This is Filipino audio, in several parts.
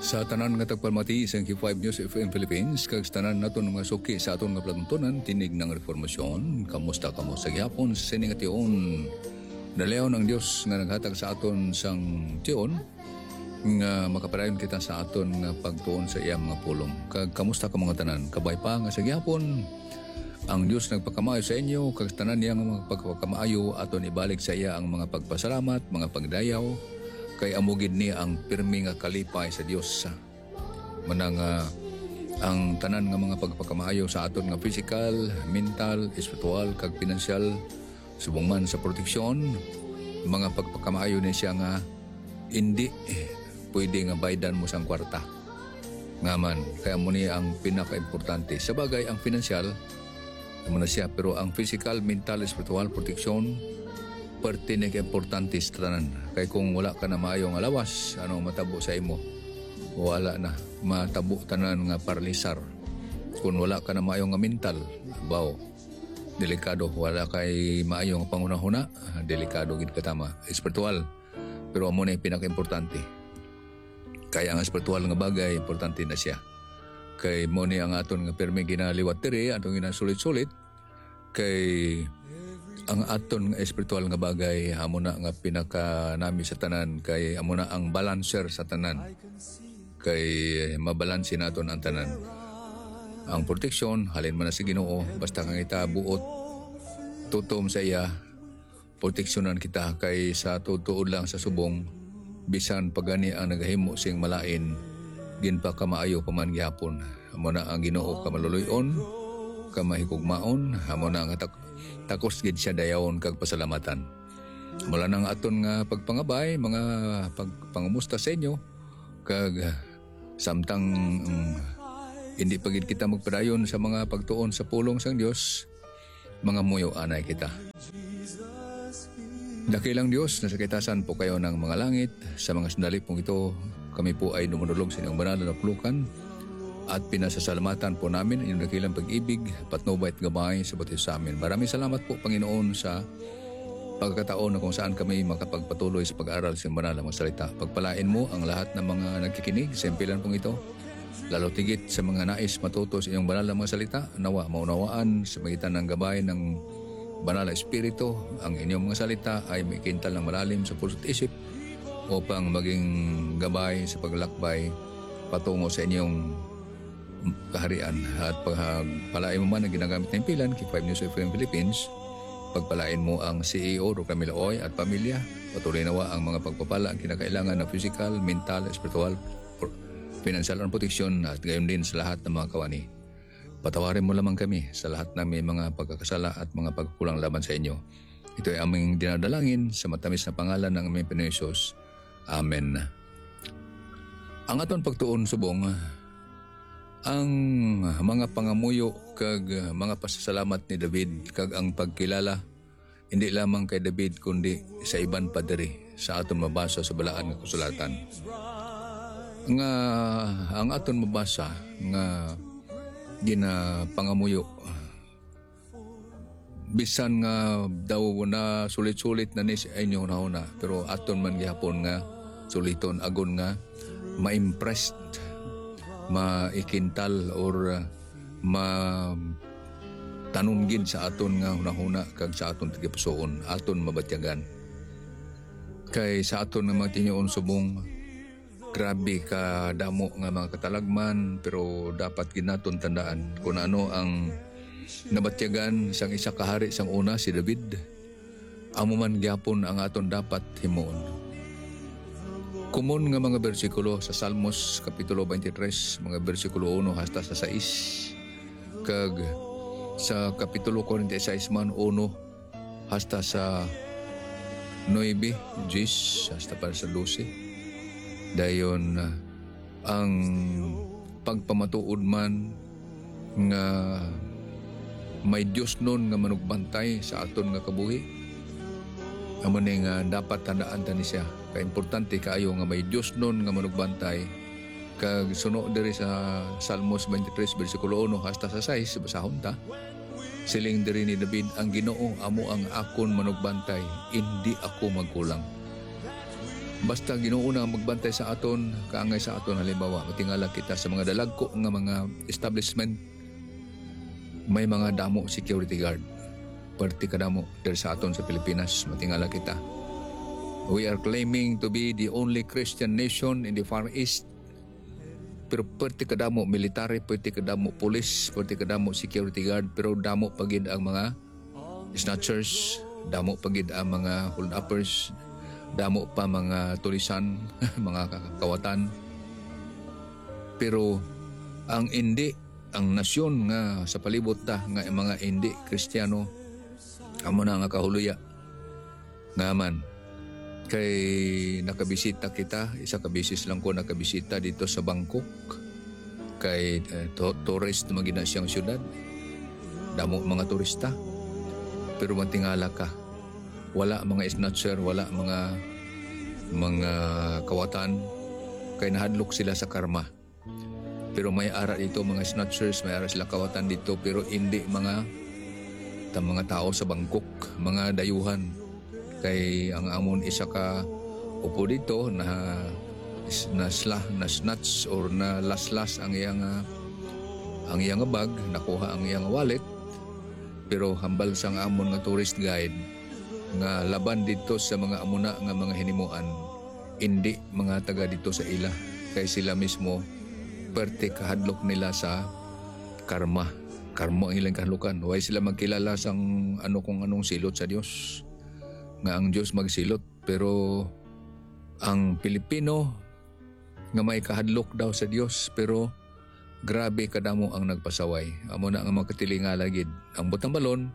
Sa tanan nga tagpalmati sa Q5 News FM Philippines, kag sa tanan naton mga suki sa aton nga platuntunan tinig ng reformasyon. Kamusta kamo sa gihapon sa sining tion? Dalayon ang Dios nga naghatag sa aton sang tion nga makapadayon kita sa aton nga pagtuon sa iyang mga pulong. Kag kamusta ka mga tanan? Kabay pa nga sa gihapon. Ang Dios nagpakamaayo sa inyo kag sa tanan niya nga mga pagpakamaayo aton ibalik sa iya ang mga pagpasalamat, mga pagdayaw. Kay amugid niya ang pirmi nga kalipay sa Dios. Manang ang tanan nga mga pagpakamaayo sa aton nga physical, mental, espiritual kag pinansyal subong man sa proteksyon, mga pagpakamaayo ni siya nga hindi pwede nga baydan mo sang kwarta. Ngaman, kaya mo niya ang pinaka-importante. Sa bagay ang pinansyal mo na siya, pero ang physical, mental, espiritual proteksyon parte na importante sa tanan. Kaya kung wala ka na maayong alawas, matabo sa imo, wala na, matabo tanan nga paralisar. Kung wala ka na maayong nga mental, delikado. Wala kay maayong pangunahuna, delikado gid katama. Espiritual, pero amo na yung pinaka-importante. Kaya ang espiritual nga bagay, importante na siya. Kay mo ni ang aton nga permi ginaliwat diri, atong ginasulit-sulit, kay ang aton nga espiritual nga bagay amo na nga pinaka nami sa tanan, kay amo na ang balancer sa tanan, kay mabalanse naton ang tanan. Ang proteksyon halin man na sa Ginoo, basta kang itabuot tutom sa iya, proteksyonan kita. Kay sa tutuod lang sa subong, bisan pagani ang nagahimo sing malain, gin pa ka maayo paman gyapon. Amo na ang Ginoo ka maluluyon, ka mahigugmaon, amo na nga takos gid siya dayawon kag pasalamatan. Mula nang aton nga pagpangabay, mga pagpangamusta sa inyo, kag samtang hindi pa gid kita magpadayon sa mga pagtuon sa pulong sang Dios, mga muyo anay kita. Dakilang Dios, nasa kitasan po kayo ng mga langit. Sa mga sandali pong ito, kami po ay dumunulog sa inyong banal na pulukan at pinasasalamatan po namin inyong dakilang pag-ibig, patnubay at gabay sa buti sa amin. Maraming salamat po, Panginoon, sa pagkataon na kung saan kami makapagpatuloy sa pag-aaral sa banal na mga salita. Pagpalain mo ang lahat ng mga nagkikinig sa impilan pong ito, lalo tigit sa mga nais matuto sa inyong banal na mga salita. Nawa maunawaan sa magitan ng gabay ng banal na espiritu, ang inyong mga salita ay may kintal ng malalim sa puso't isip upang maging gabay sa paglakbay patungo sa inyong kaharian. At pagpalain mo man ang ginagamit ng impilan, Q5 News FM Philippines, pagpalain mo ang CEO Rocamila Oy at pamilya. Patuloy nawa ang mga pagpapala ang kinakailangan na physical, mental, spiritual, financial and protection, at gayon din sa lahat ng mga kawani. Patawarin mo lamang kami sa lahat ng may mga pagkakasala at mga pagkukulang laban sa inyo. Ito ay aming dinadalangin sa matamis na pangalan ng aming Panginoon Hesus. Amen. Ang aton pagtuon subong, ang mga pangamuyo kag mga pasasalamat ni David kag ang pagkilala hindi lamang kay David kundi sa iban pa diri sa aton mabasa sa balaan nga kasulatan. Nga ang aton mabasa nga ginapangamuyo bisan nga daw na sulit-sulit na ni sa inyo na pero aton man gihapon nga suliton agon nga ma-impressed, maikintal or tanunggin sa aton nga hunahuna kag sa aton tigipusoon, aton mabatyagan. Kay sa aton nga mga tinyoon subong, grabe ka damo nga mga katalagman, pero dapat ginaton tandaan kung ano ang nabatyagan sang isa kahari sang una si David. Amo man gyapon ang aton dapat himuon. Kumun nga mga bersikulo sa Salmos Kapitulo 23, mga bersikulo 1 hasta sa 6, kag sa Kapitulo 46 man 1 hasta sa 9, 10 hasta para sa 12. Dayon ang pagpamatuod man nga may Diyos nun nga manugbantay sa aton nga kabuhi. Amo ni nga dapat tandaan ta ni siya. Importante kaayo nga may Diyos nun nga manugbantay. Kag suno diri sa Salmos 23 bersikulo 1 hasta sa 6, basahon ta. Siling diri ni David, ang Ginoo amo ang akon manugbantay, hindi ako magkulang. Basta Ginoo na ang magbantay sa aton, kaangay sa aton. Halimbawa, matingala kita sa mga dalagko nga mga establishment, may mga damo security guard. Perti kadamo diri sa aton sa Pilipinas, matingala kita. We are claiming to be the only Christian nation in the Far East. Pero perti kadamo military, perti kadamo police, perti kadamo security guard, pero damo pagid ang mga snatchers, damo pagid ang mga hold-uppers, damo pa mga tulisan, mga kawatan. Pero ang nasyon nga sa palibot ta nga mga hindi Kristiyano, amo na nga kahuluya. Nga man, kay nakabisita kita, isa ka bisis lang ko nakabisita dito sa Bangkok, kay tourist na magina siyang syudad, damo mga turista. Pero matingala ka, wala mga snatcher, wala mga kawatan, kay nahadlok sila sa karma. Pero may ara dito mga snatchers, may ara sila kawatan dito, pero hindi mga tao sa Bangkok, mga dayuhan. Kay ang amon isa ka upo dito na snatch or na laslas ang iyang bag, nakuha ang iyang wallet, pero hambal sang amon nga tourist guide nga laban dito sa mga amuna nga mga hinimuan, hindi mga taga dito sa ila, kay sila mismo perti kahadlok nila sa karma ang ilang kahadlokan. Way sila magkilala sang kung anong silot sa Dios, nga ang Dios magsilot. Pero ang Pilipino nga may kahadlok daw sa Dios, pero grabe kadamo ang nagpasaway. Amo na ang makatilinga lagid ang butang balon.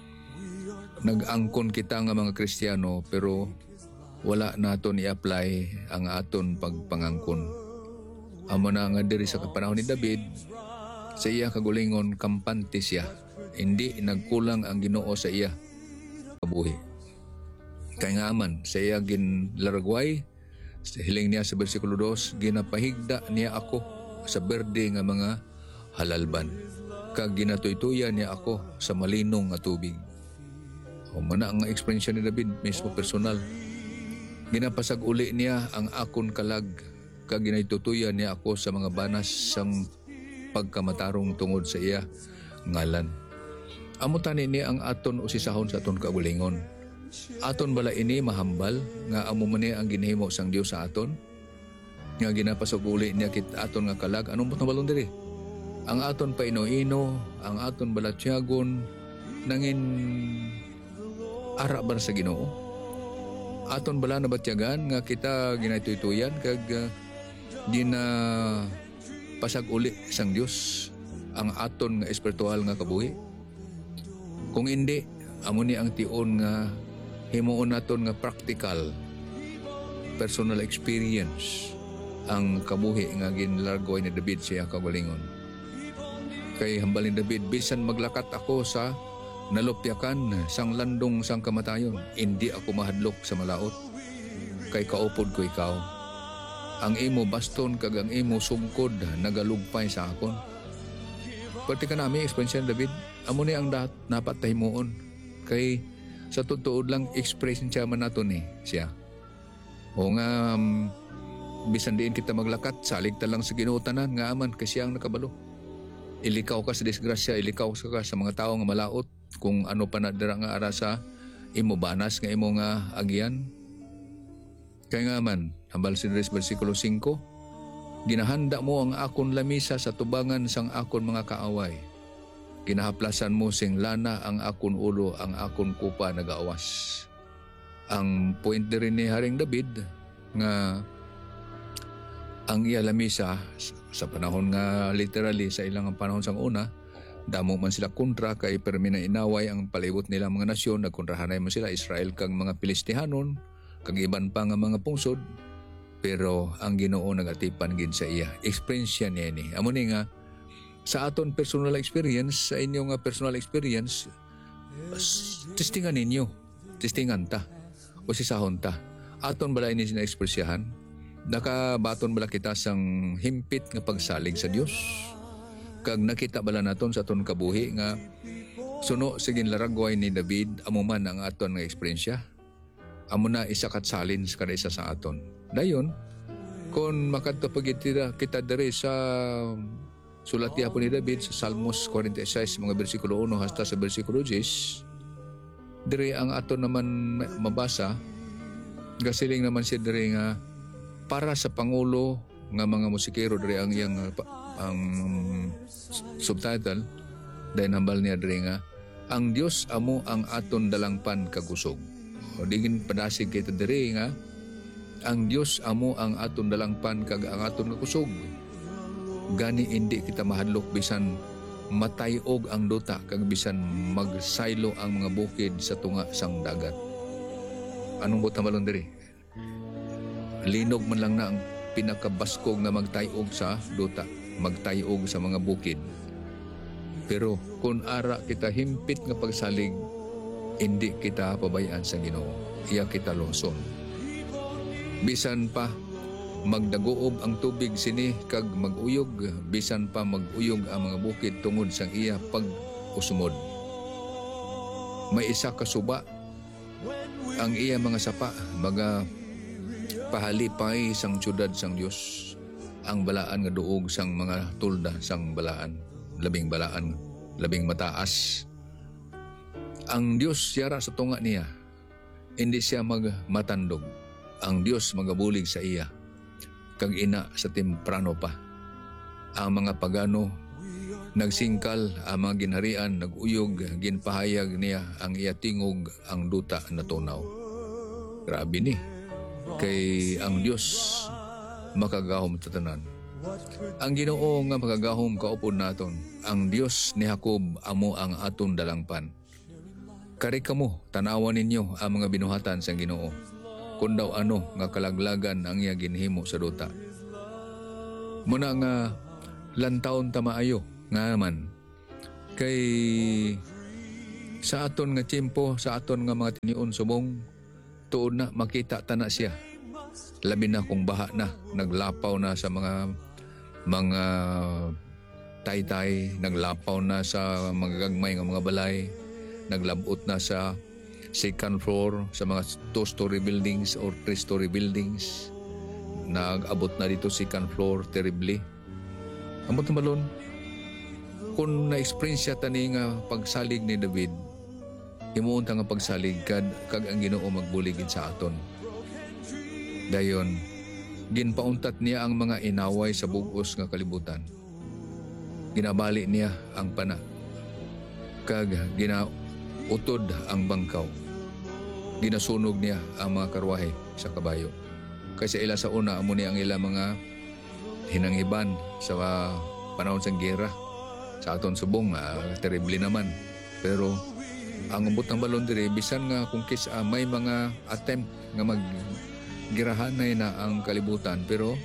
Nag-angkon kita nga mga Kristiyano, pero wala naton i-apply ang aton pagpangangkon. Amo na nga diri sa panahon ni David, sa iya kagulingon kampante siya, hindi nagkulang ang Ginoo sa iya kabuhi. Kay nga man sa iya ginlaragway, sa hiling niya sa bersikulo 2, ginapahigda niya ako sa berde nga mga halalban, kag ginatuytuyan niya ako sa malinong nga tubig. O mana ang experience ni David mismo personal. Ginapasag uli niya ang akon kalag, kag ginatutuyan niya ako sa mga banas sang pagkamatarong tungod sa iya ngalan. Amo tani ni ang aton usisahon sa aton kagulingon. Aton bala ini mahambal nga amo man ang ginhimo sang Dios sa aton, nga ginapasag uli niya kit aton nga kalag. Anong butang balon diri? Ang aton pa ino-ino, ang aton bala tiyagon, nangin ara ba sa Ginoo? Aton bala na batyagan nga kita ginatuytuyan kag gina pasag uli sang Dios ang aton nga espiritual nga kabuhi? Kung hindi, amo ni ang tion nga himuon naton nga practical personal experience ang kabuhi nga ginlargoy ni David siya kagalingon. Kay hambal ni David, bisan maglakat ako sa nalupyakan sang landong sang kamatayon, hindi ako mahadlok sa malaot, kay kaupod ko ikaw. Ang imo baston kag ang imo sungkod nagalugpay sa akon. Pati ka nami experience ni David, amo ni ang dapat tahimuon. Kay sa tutuod lang expression siya man nato ni siya. O nga bisan diin kita maglakat, salig ta lang sa Ginoo tanan nga aman kasi ang nakabalo. Ilikaw ka sa disgrasya, ilikaw ka sa mga tao nga malaot, kung ano pa na dira nga ara sa imo banas nga imo nga agyan. Kaya nga man, hambal sa versikulo 5, ginahanda mo ang akon lamisa sa tubangan sang akon mga kaaway. Ginahaplasan mo sing lana ang akon ulo, ang akon kupa nagaawas. Ang point rin ni Haring David nga ang iya lamisa sa panahon nga literally sa ilang panahon sang una, damo man sila kontra kay permi na inaway ang palibot nila mga nasyon, nagkontrahanay man sila Israel kag mga Pilistihanon kag iban pa nga mga pungsod, pero ang Ginoo nagatipan gid sa iya. Experience niya ni. Amo ni nga sa aton personal experience, sa inyo nga personal experience, testingan ninyo, testingan ta o sisahon ta. Aton bala ini sina-ekspresyahan, nakabaton bala kita sang himpit nga pagsalig sa Dios, kag nakita bala naton sa aton kabuhi nga suno sa ginlaragway ni David, amo man ang aton nga eksperyensya. Amo na isa kat salin sa kada isa sa aton. Dayon, kung makatapagitira kita diri sa sulat po ni David sa Salmos 46, mga bersikulo 1 hasta sa bersikulo 10, diri ang ato naman mabasa, gasiling naman siya diri nga para sa Pangulo nga mga musikero diri ang iyang ang subtitle, dahil nambal niya diri nga, ang Dios amo ang aton dalangpan kagusog. O digin padasig kita diri nga, ang Dios amo ang aton dalangpan kag ang aton kakusog. Gani hindi kita mahadlok bisan matayog ang duta kag bisan magsaylo ang mga bukid sa tunga sang dagat. Anong buta malon diri? Linog man lang na ang pinakabaskog nga magtayog sa duta, magtayog sa mga bukid. Pero kung ara kita himpit nga pagsalig, hindi kita pabayaan sa Ginoo. Iya kita lungsong. Bisan pa magdagoob ang tubig sini kag maguyog, bisan pa maguyog ang mga bukid tungod sang iya pag-usumod. May isa ka suba ang iya mga sapa, mga pahalipay sang syudad sang Dios, ang balaan nga duog sang mga tulda sang balaan, labing balaan, labing mataas. Ang Dios yara sa tunga niya, hindi siya magmatandog. Ang Dios magabulig sa iya, kag ina sa temprano pa. Ang mga pagano nagsingkal, ang mga ginharian naguyog, ginpahayag niya ang iya tingog, ang duta na tunaw. Grabe ni, kay ang Dios makagahom tatanan. Ang Ginoo nga makagahom kaupod naton, ang Dios ni Jacob amo ang aton dalangpan. Kari kamo, tanawan ninyo ang mga binuhatan sa Ginoo, kung daw ano nga kalaglagan ang iya ginhimo sa duta. Muna nga lantawon tamaayo nga man, kay sa aton nga tiyempo, sa aton nga mga tiniun subong, tuod na makita tana siya. Labi na kung baha na, naglapaw na sa mga taytay, naglapaw na sa mga gagmay nga mga balay, naglabot na sa second floor, sa mga 2-story buildings or 3-story buildings. Nag-abot na dito second floor, terribly. Amot na malon, kung na-experience siya tani nga pagsalig ni David, himuon ta nga pagsalig kag ang Ginoo magbuligid sa aton. Dayon, ginpauntat niya ang mga inaway sa bugos nga kalibutan. Ginabali niya ang pana, kag ginautod ang bangkaw. Ginasunog niya ang mga karwahe sa kabayo. Kasi ila sa una, amo niya ang ila mga hinangiban sa panahon sang gera. Sa aton subong, terrible naman. Pero ang ubot ng balon diri, bisan nga kung may mga attempt nga maggirahanay na ang kalibutan, pero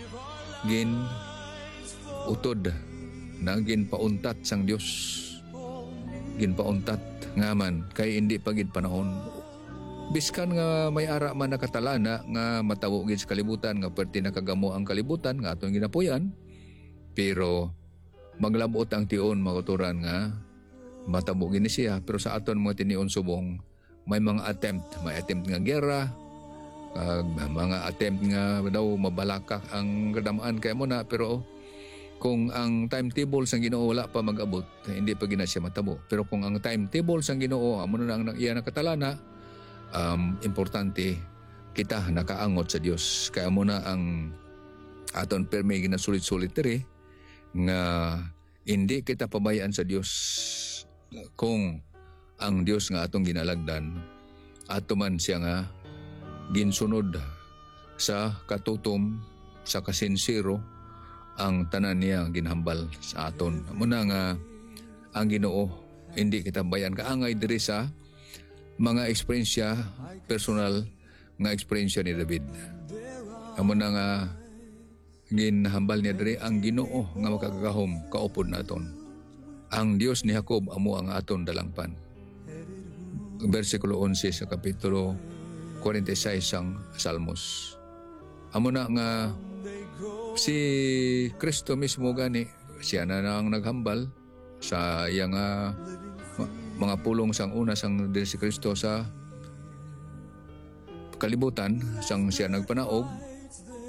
utod na ginpauntat sang Dios. Ginpauntat nga man, kay hindi pagid panahon. Biskan nga may ara man nakatalana nga matawo gid sa kalibutan, nga perti nakagamo ang kalibutan nga atong ginapuyan, pero maglabot ang tion makuturan nga matabo gini siya. Pero sa aton mga tinion subong, may mga attempt nga gera, mga attempt nga daw mabalakak ang kadamaan kay mo na, pero kung ang timetable sang Ginoo wala pa mag-abot, hindi pa gina siya matabo. Pero kung ang timetable sang Ginoo amo na ang iya nakatalana, importante kita nakaangot sa Dios. Kaya mo na ang aton permi ginasulit-sulit diri nga hindi kita pabayaan sa Dios. Kung ang Dios nga atong ginalagdan, ato man siya nga ginsunod sa katutom, sa kasinsiro, ang tanan niya ginhambal sa aton. Muna nga ang Ginoo hindi kita bayan kaangay diri sa mga eksperyensya, personal nga eksperyensya ni David. Amo na nga ginhambal niya diri ang Ginoo nga makagahom kaupod naton. Ang Dios ni Jacob amo ang aton dalangpan. Versikulo 11 sa kapitulo 46 sang Salmos. Amo na nga si Kristo mismo gani, siya na nang naghambal sa iyang mga pulong sang una sang diri si Kristo sa kalibutan, sang siya nagpanaog,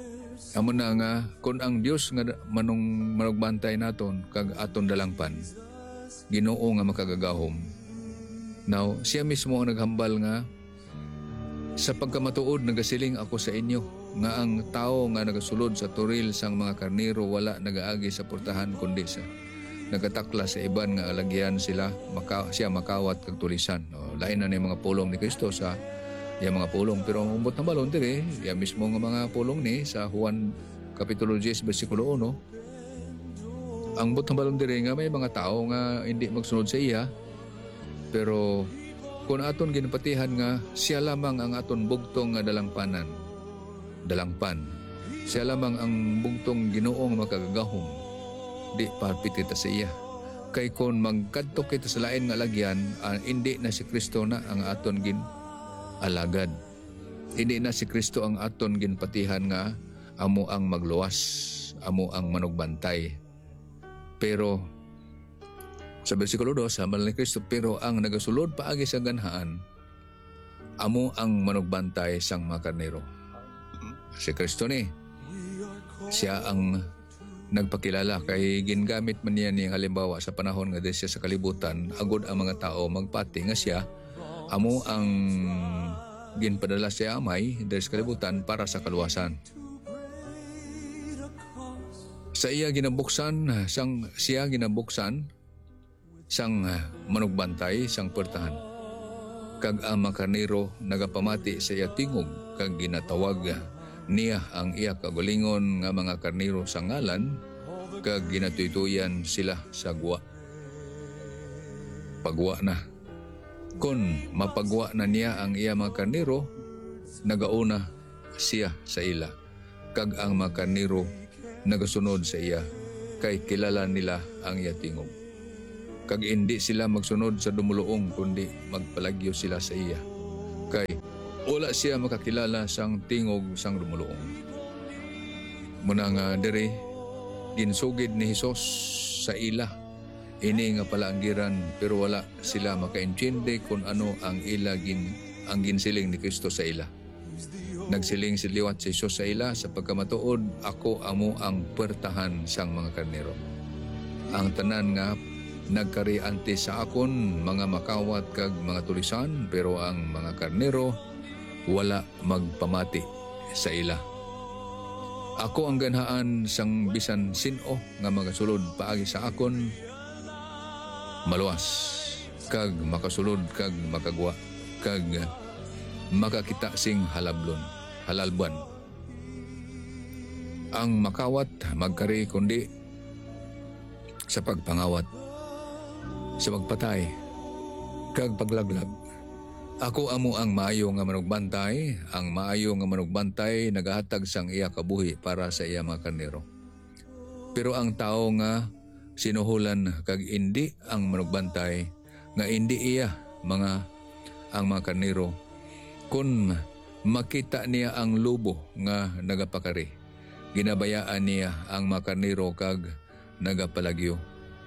Amo na nga kun ang Dios nga manugbantay naton kag aton dalangpan, Ginoo nga makagagahom. Now, siya mismo ang naghambal nga sa pagkamatuod nagasiling ako sa inyo nga ang tao nga nagasulod sa turil sang mga karniro wala nagaagi sa portahan kundi sa nagatakla sa iban nga alagyan siya makawat kag tulisan. O, lain na ni mga pulong ni Kristo sa mga pulong, pero ang umbot na balon dire ya mismo nga mga pulong ni sa Juan Kapitulo 10 versikulo 1. Ang umbot na balon dire nga may mga tao nga hindi magsunod sa iya, pero kung aton ginapatihan nga siya lamang ang aton bugtong nga dalangpan, siya lamang ang bugtong Ginoong makagagahom, di parpit kita sa iya. Kay kon magkadto kita sa lain nga lagyan, hindi na si Kristo na ang aton alagad. Hindi na si Kristo ang aton ginpatihan nga amo ang magluwas, amo ang manugbantay. Pero sa versikulo 2, sa ni Kristo, pero ang nagasulod paagi sa ganhaan, amo ang manugbantay sang mga karnero. Si Kristo ni, siya ang nagpakilala kay gingamit man niya niyang halimbawa sa panahon nga siya sa kalibutan, agod ang mga tao magpati nga siya amo ang ginpadala sa amay dahil sa kalibutan para sa kaluwasan. Siya ginabuksan sang manugbantay sang portahan. Kag ang mga karnero nagapamati sa iya tingog kag ginatawag niya ang iya kagalingon nga mga karnero sa ngalan kag ginatuytuyan sila sa guwa. Pagwa na. Kon mapagwa na niya ang iya mga karnero, nagauna siya sa ila. Kag ang mga karnero nagasunod sa iya, kay kilala nila ang iya tingog. Kag hindi sila magsunod sa dumuluong, kundi magpalagyo sila sa iya. Kay wala siya makakilala sang tingog sang dumuluong. Muna nga diri, ginsugid ni Hesus sa ila. Ini nga palanggiran, pero wala sila makaintindi kung ano ang ang ginsiling ni Kristo sa ila. Nagsiling si liwat si Hesus sa ila sa pagkamatuod, ako amo ang puwertahan sang mga karnero. Ang tanan nga nagkarianti sa akon mga makawat kag mga tulisan, pero ang mga karnero wala magpamati sa ila. Ako ang ganhaan sang bisan sino nga magasulod paagi sa akon, maluwas kag makasulod kag makagwa kag makakita sing halalban. Ang makawat magkari kundi sa pagpangawat, sa pagpatay kag paglaglag. Ako amo ang maayo nga manugbantay. Ang maayo nga manugbantay nagahatag sang iya kabuhi para sa iya mga karnero. Pero ang tao nga sinuhulan kag indi ang manugbantay, nga indi iya ang mga karnero, kun makita niya ang lubo nga nagapakari, ginabayaan niya ang mga karnero kag nagapalagyo.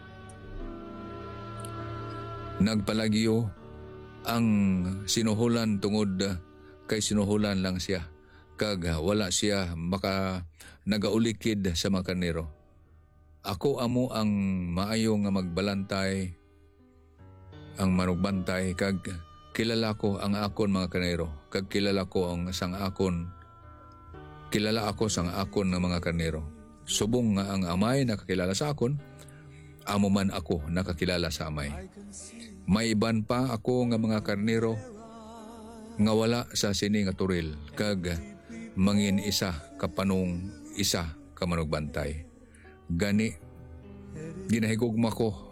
Nagpalagyo ang sinuhulan tungod kay sinuhulan lang siya, kag wala siya nagaulikid sa mga karnero. Ako amo ang maayo nga magbalantay, ang manugbantay, kag kilala ko ang akon mga karnero, kag kilala ako sang akon ng mga karnero. Subong nga ang amay nakakilala sa akon, amo man ako nakakilala sa amay. May iban pa ako nga mga karnero nga wala sa sini nga turil, kag mangin isa kapanong isa ka manugbantay. Gani ginahigugma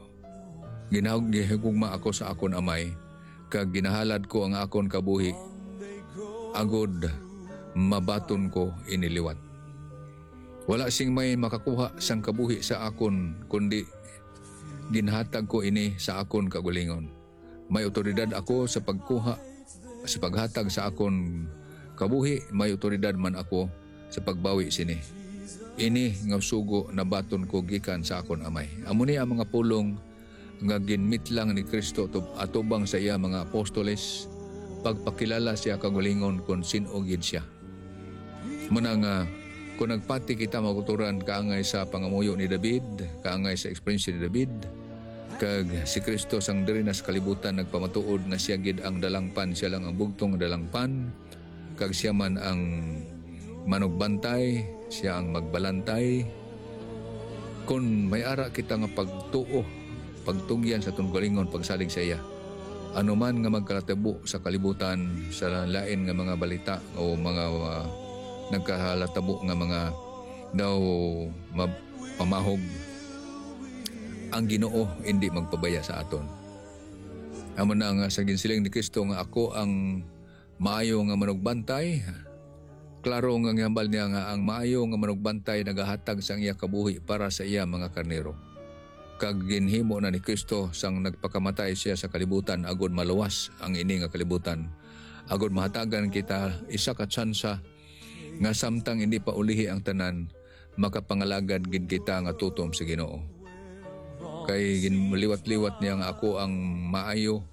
ako sa akon amay, kag ginahalad ko ang akon kabuhi, agod mabaton ko iniliwat. Wala sing may makakuha sang kabuhi sa akon, kundi ginhatag ko ini sa akon kagulingon. May otoridad ako sa paghatag sa akon kabuhi, may otoridad man ako sa pagbawi sini. Ini nga sugo na baton ko gikan sa akon amay. Amo ni ang mga pulong nga ginmitlang ni Kristo atubang sa iya mga apostoles, pagpakilala siya kagulingon kung sino gid siya. Muna nga Kung nagpati kita maguturan kaangay sa pangamuyo ni David, kaangay sa experience ni David, kag si Kristo sang diri na sa kalibutan nagpamatuod nga siya gid ang dalangpan, siya lang ang bugtong dalangpan, kag siya man ang manugbantay, siya ang magbalantay. Kung may ara kita nga pagtuo, pagtugyan sa tunggalingon, pagsalig sa iya, ano man nga magkalatabo sa kalibutan, sa lain nga mga balita o mga nagkahalatabo nga mga daw pamahog, ang Ginoo hindi magpabaya sa aton. Amo na nga sa ginsiling ni Kristo nga ako ang maayo nga manugbantay. Klaro nga ngambal niya nga ang maayo nga manugbantay nagahatag sang iya kabuhi para sa iya mga karnero. Kag ginhimo na ni Kristo sang nagpakamatay siya sa kalibutan agod maluwas ang ini nga kalibutan. Agod mahatagan kita isa ka tsansa nga samtang hindi pa ulihi ang tanan, makapangalagad gid kita nga tutom sa Ginoo. Kay ginliwat-liwat niya nga ako ang maayo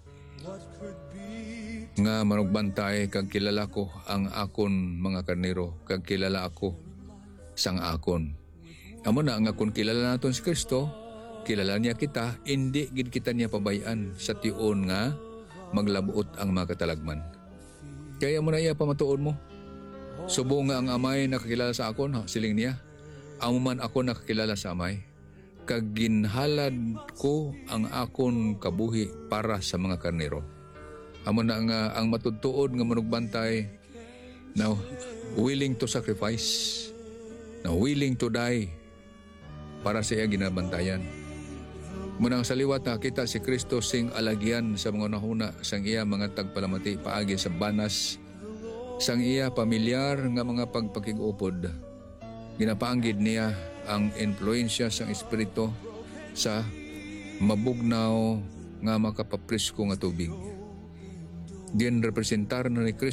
nga manugbantay, kag kilala ko ang akon mga karnero, kag kilala ako sang akon. Amo na nga kung kilala naton si Kristo, kilala niya kita, hindi gid kita niya pabayaan sa tion nga maglabuot ang mga katalagman. Kaya mo na iya pamatuod mo. Subo nga ang amay nakakilala sa akon, siling niya. Amo man ako nakakilala sa amay. Kag ginhalad ko ang akon kabuhi para sa mga karnero. Amo na nga ang matudtuod nga manugbantay na willing to sacrifice, na willing to die para sa iya ginabantayan. Munang sa liwat nakita si Kristo sing alagyan sa mga nahuna sang iya mga tagpalamati paagi sa banas, sang iya pamilyar nga mga pagpakigupod. Ginapaanggid niya ang influensya sang espiritu sa mabugnaw nga makapaprisko nga tubig. Ginrepresentar na ni Kristo